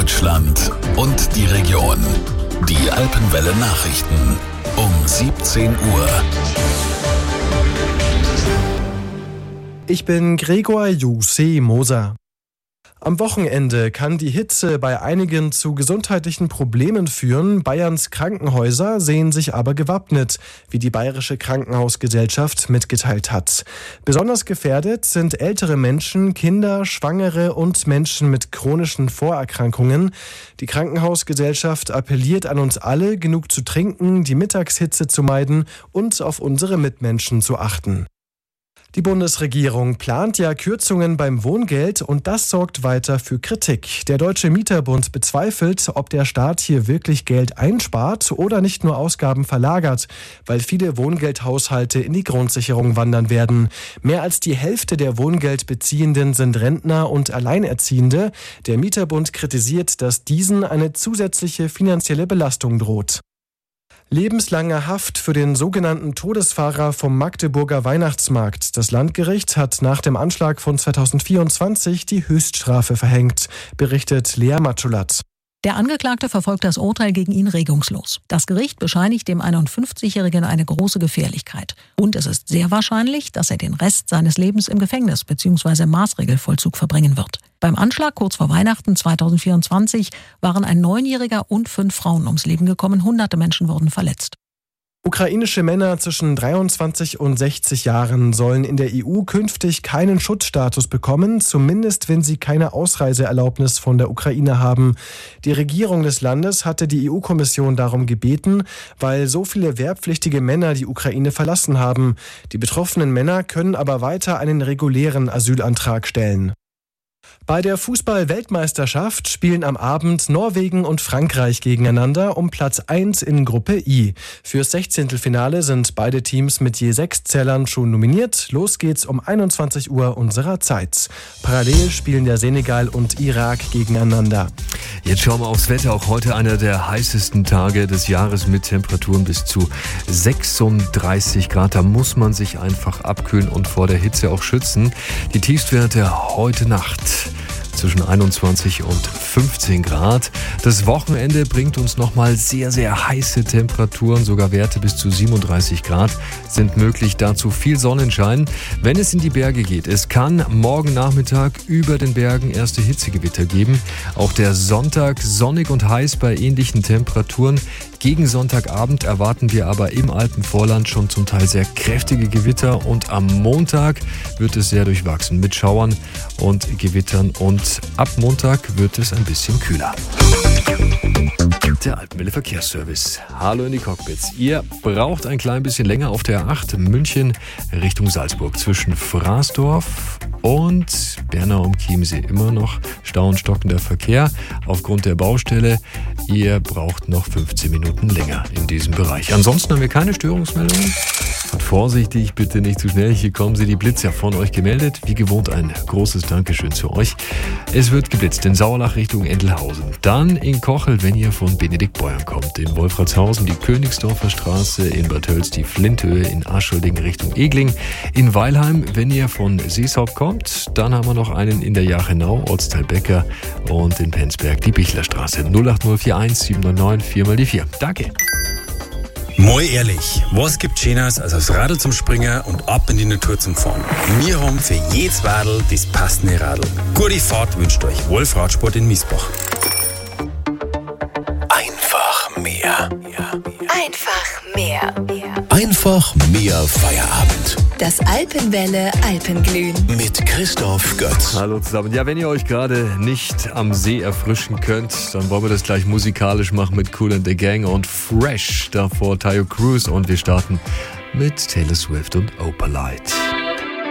Deutschland und die Region. Die Alpenwelle Nachrichten um 17 Uhr. Ich bin Gregor Jussi Moser. Am Wochenende kann die Hitze bei einigen zu gesundheitlichen Problemen führen. Bayerns Krankenhäuser sehen sich aber gewappnet, wie die Bayerische Krankenhausgesellschaft mitgeteilt hat. Besonders gefährdet sind ältere Menschen, Kinder, Schwangere und Menschen mit chronischen Vorerkrankungen. Die Krankenhausgesellschaft appelliert an uns alle, genug zu trinken, die Mittagshitze zu meiden und auf unsere Mitmenschen zu achten. Die Bundesregierung plant ja Kürzungen beim Wohngeld und das sorgt weiter für Kritik. Der Deutsche Mieterbund bezweifelt, ob der Staat hier wirklich Geld einspart oder nicht nur Ausgaben verlagert, weil viele Wohngeldhaushalte in die Grundsicherung wandern werden. Mehr als die Hälfte der Wohngeldbeziehenden sind Rentner und Alleinerziehende. Der Mieterbund kritisiert, dass diesen eine zusätzliche finanzielle Belastung droht. Lebenslange Haft für den sogenannten Todesfahrer vom Magdeburger Weihnachtsmarkt. Das Landgericht hat nach dem Anschlag von 2024 die Höchststrafe verhängt, berichtet Lea Matschulat. Der Angeklagte verfolgt das Urteil gegen ihn regungslos. Das Gericht bescheinigt dem 51-Jährigen eine große Gefährlichkeit. Und es ist sehr wahrscheinlich, dass er den Rest seines Lebens im Gefängnis bzw. im Maßregelvollzug verbringen wird. Beim Anschlag kurz vor Weihnachten 2024 waren ein 9-Jähriger und 5 Frauen ums Leben gekommen. Hunderte Menschen wurden verletzt. Ukrainische Männer zwischen 23 und 60 Jahren sollen in der EU künftig keinen Schutzstatus bekommen, zumindest wenn sie keine Ausreiseerlaubnis von der Ukraine haben. Die Regierung des Landes hatte die EU-Kommission darum gebeten, weil so viele wehrpflichtige Männer die Ukraine verlassen haben. Die betroffenen Männer können aber weiter einen regulären Asylantrag stellen. Bei der Fußball-Weltmeisterschaft spielen am Abend Norwegen und Frankreich gegeneinander um Platz 1 in Gruppe I. Fürs 16. sind beide Teams mit je 6 Zählern schon nominiert. Los geht's um 21 Uhr unserer Zeit. Parallel spielen der Senegal und Irak gegeneinander. Jetzt schauen wir aufs Wetter. Auch heute einer der heißesten Tage des Jahres mit Temperaturen bis zu 36 Grad. Da muss man sich einfach abkühlen und vor der Hitze auch schützen. Die Tiefstwerte heute Nacht zwischen 21 und 15 Grad. Das Wochenende bringt uns nochmal sehr, sehr heiße Temperaturen. Sogar Werte bis zu 37 Grad sind möglich. Dazu viel Sonnenschein, wenn es in die Berge geht. Es kann morgen Nachmittag über den Bergen erste Hitzegewitter geben. Auch der Sonntag sonnig und heiß bei ähnlichen Temperaturen. Gegen Sonntagabend erwarten wir aber im Alpenvorland schon zum Teil sehr kräftige Gewitter und am Montag wird es sehr durchwachsen mit Schauern und Gewittern und ab Montag wird es ein bisschen kühler. Der Alpenwelle Verkehrsservice. Hallo in die Cockpits. Ihr braucht ein klein bisschen länger auf der A8 München Richtung Salzburg zwischen Fraßdorf und Bernau am Chiemsee. Immer noch Stau und stockender Verkehr aufgrund der Baustelle. Ihr braucht noch 15 Minuten länger in diesem Bereich. Ansonsten haben wir keine Störungsmeldungen. Fahrt vorsichtig, bitte nicht zu schnell. Hier kommen Sie, die Blitzer von euch gemeldet. Wie gewohnt ein großes Dankeschön zu euch. Es wird geblitzt in Sauerlach Richtung Endelhausen. Dann in Kochel, wenn ihr von Benediktbeuern kommt. In Wolfratshausen die Königsdorfer Straße. In Bad Tölz die Flinthöhe. In Aschölding Richtung Egling. In Weilheim, wenn ihr von Seeshaupt kommt. Dann haben wir noch einen in der Jachenau, Ortsteil Becker. Und in Penzberg die Bichlerstraße. 08041 799 4x4. Danke. Mal ehrlich, was gibt Schöneres als aufs Radl zum Springen und ab in die Natur zum Fahren? Wir haben für jedes Radl das passende Radl. Gute Fahrt wünscht euch Wolf Radsport in Miesbach. Einfach mehr. Einfach mehr. Einfach mehr Feierabend. Das Alpenwelle Alpenglühen. Mit Christoph Götz. Hallo zusammen. Ja, wenn ihr euch gerade nicht am See erfrischen könnt, dann wollen wir das gleich musikalisch machen mit Kool and the Gang und Fresh. Davor Tayo Cruz und wir starten mit Taylor Swift und Opalite.